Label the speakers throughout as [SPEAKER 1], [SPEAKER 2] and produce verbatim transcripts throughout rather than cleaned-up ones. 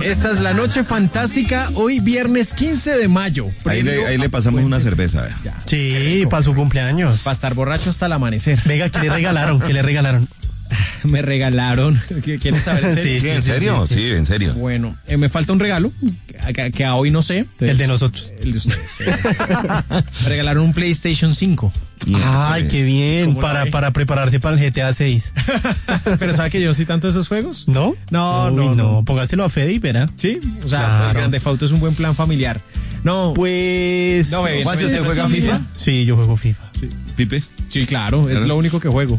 [SPEAKER 1] Esta es la noche fantástica, hoy viernes quince de mayo.
[SPEAKER 2] Ahí le, ahí le pasamos una cerveza.
[SPEAKER 3] Ya. Sí, para su cumpleaños.
[SPEAKER 1] Para estar borracho hasta el amanecer.
[SPEAKER 3] Venga, ¿qué le regalaron? ¿Qué le regalaron?
[SPEAKER 1] Me regalaron. ¿Quieres saber en serio?
[SPEAKER 2] Sí, ¿en serio? Sí, sí, sí, en serio.
[SPEAKER 1] Bueno, eh, me falta un regalo que, que a hoy no sé. Entonces,
[SPEAKER 3] el de nosotros.
[SPEAKER 1] El de ustedes. Sí. Me regalaron un PlayStation cinco.
[SPEAKER 3] Yeah, Ay, qué bien. Para, para prepararse para el G T A seis.
[SPEAKER 1] Pero ¿sabe que yo no soy tanto de esos juegos?
[SPEAKER 3] ¿No?
[SPEAKER 1] No,
[SPEAKER 3] Uy,
[SPEAKER 1] no,
[SPEAKER 3] no.
[SPEAKER 1] no.
[SPEAKER 3] Póngaselo a Fede y verá.
[SPEAKER 1] Sí, o sea,
[SPEAKER 3] claro.
[SPEAKER 1] el Grand Theft Auto es un buen plan familiar. No,
[SPEAKER 3] pues...
[SPEAKER 1] No, bebé,
[SPEAKER 2] Juan, ¿usted juega FIFA?
[SPEAKER 3] Sí, yo juego FIFA.
[SPEAKER 1] Sí.
[SPEAKER 2] ¿Pipe?
[SPEAKER 1] Sí, claro, es
[SPEAKER 2] ¿Claro?
[SPEAKER 1] lo único que juego.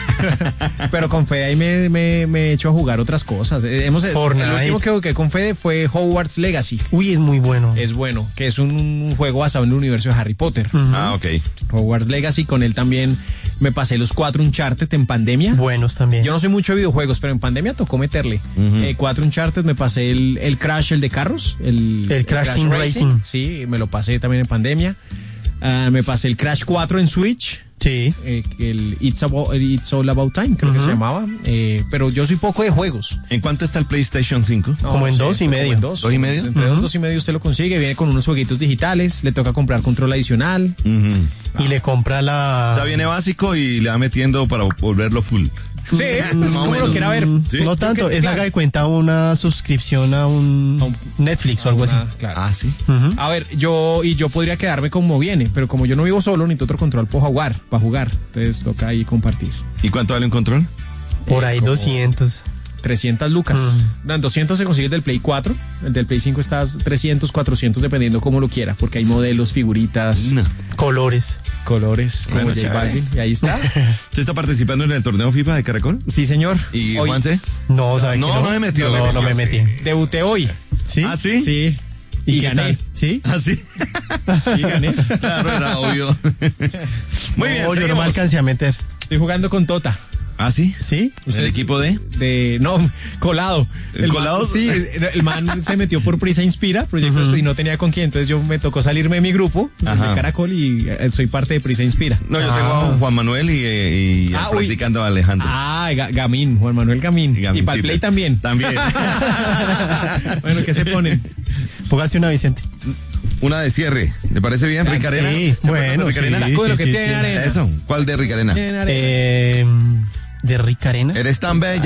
[SPEAKER 1] Pero con Fede ahí me, me, me he hecho a jugar otras cosas. Hemos,
[SPEAKER 3] Fortnite.
[SPEAKER 1] El último que jugué con Fede fue Hogwarts Legacy.
[SPEAKER 3] Uy, es muy bueno.
[SPEAKER 1] Es bueno, que es un, un juego basado en el universo de Harry Potter.
[SPEAKER 3] Uh-huh.
[SPEAKER 2] Ah, ok.
[SPEAKER 1] Hogwarts Legacy, con él también me pasé los cuatro Uncharted en pandemia.
[SPEAKER 3] Buenos también.
[SPEAKER 1] Yo no soy mucho de videojuegos, pero en pandemia tocó meterle. Uh-huh. eh, cuatro Uncharted, me pasé el, el Crash, el de carros. El,
[SPEAKER 3] el, el Crash, Crash Team Racing. Racing.
[SPEAKER 1] Sí, me lo pasé también en pandemia. Uh, me pasé el Crash cuatro en Switch.
[SPEAKER 3] Sí.
[SPEAKER 1] Eh, el It's, About, It's All About Time, creo uh-huh. que se llamaba. Eh, pero yo soy poco de juegos.
[SPEAKER 2] ¿En cuánto está el PlayStation cinco?
[SPEAKER 3] No, como en sí, dos y medio.
[SPEAKER 1] En dos,
[SPEAKER 2] ¿Dos y medio?
[SPEAKER 1] Entre uh-huh. dos, dos y medio usted lo consigue. Viene con unos jueguitos digitales. Le toca comprar control adicional.
[SPEAKER 2] Uh-huh.
[SPEAKER 3] Ah. Y le compra la...
[SPEAKER 2] O sea, viene básico y le va metiendo para volverlo full.
[SPEAKER 1] Sí, es como lo quiera ver.
[SPEAKER 3] ¿Sí? No tanto, es haga de cuenta una suscripción a un, a un Netflix o algo
[SPEAKER 1] una,
[SPEAKER 3] así.
[SPEAKER 1] Claro.
[SPEAKER 2] Ah, sí.
[SPEAKER 1] Uh-huh. A ver, yo y yo podría quedarme como viene, pero como yo no vivo solo, necesito otro control para jugar, para jugar. Entonces toca ahí compartir.
[SPEAKER 2] ¿Y cuánto vale un control?
[SPEAKER 3] Por ahí eh, doscientos.
[SPEAKER 1] trescientas lucas. Mm. No, en doscientos se consigue el del Play cuatro, el del Play cinco está trescientos, cuatrocientos dependiendo como lo quiera, porque hay modelos, figuritas,
[SPEAKER 3] no. colores.
[SPEAKER 1] Colores, como bueno, J Balvin, y ahí está.
[SPEAKER 2] ¿Usted está participando en el torneo FIFA de Caracol?
[SPEAKER 1] Sí, señor.
[SPEAKER 2] ¿Y hoy, Juanse?
[SPEAKER 3] No, ¿sabe
[SPEAKER 2] no,
[SPEAKER 3] que no?
[SPEAKER 2] No me metió.
[SPEAKER 3] No, no, no me metí.
[SPEAKER 1] Debuté hoy.
[SPEAKER 3] ¿Sí?
[SPEAKER 2] ¿Ah, sí?
[SPEAKER 1] Sí.
[SPEAKER 3] ¿Y,
[SPEAKER 1] y
[SPEAKER 3] qué
[SPEAKER 1] gané.
[SPEAKER 3] Tal? ¿Sí?
[SPEAKER 2] ¿Ah, sí?
[SPEAKER 1] Sí, gané.
[SPEAKER 2] Claro, era obvio. Muy bien,
[SPEAKER 3] no, yo no me alcancé a meter.
[SPEAKER 1] Estoy jugando con Tota.
[SPEAKER 2] ¿Ah, sí?
[SPEAKER 3] ¿Sí?
[SPEAKER 2] ¿El equipo de?
[SPEAKER 1] De, no, colado.
[SPEAKER 2] ¿El,
[SPEAKER 1] el
[SPEAKER 2] colado?
[SPEAKER 1] Man, sí, el man se metió por Prisa Inspira, proyectos, uh-huh. y no tenía con quién, entonces yo me tocó salirme de mi grupo, de Caracol, y soy parte de Prisa Inspira.
[SPEAKER 2] No, yo
[SPEAKER 1] ah.
[SPEAKER 2] tengo a Juan Manuel y, y
[SPEAKER 1] ah,
[SPEAKER 2] practicando a Alejandro.
[SPEAKER 1] Ah, Gamín, Juan Manuel Gamín. Y, y para el Play también.
[SPEAKER 2] También.
[SPEAKER 1] Bueno, ¿qué se ponen?
[SPEAKER 3] Póngase una, Vicente.
[SPEAKER 2] Una de cierre, ¿le parece bien, Ricarena?
[SPEAKER 3] Sí, bueno,
[SPEAKER 1] de Ricarena?
[SPEAKER 3] sí,
[SPEAKER 1] sí,
[SPEAKER 3] sí,
[SPEAKER 1] lo que
[SPEAKER 3] sí,
[SPEAKER 1] tiene
[SPEAKER 3] sí.
[SPEAKER 1] arena.
[SPEAKER 2] Eso, ¿cuál de Ricarena?
[SPEAKER 1] Tiene arena.
[SPEAKER 3] Eh, de Ricarena.
[SPEAKER 2] Eres tan bella.